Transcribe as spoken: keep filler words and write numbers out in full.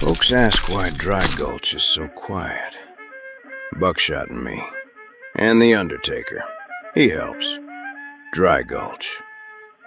Folks ask why Dry Gulch is so quiet. Buckshot and me. And the Undertaker. He helps. Dry Gulch.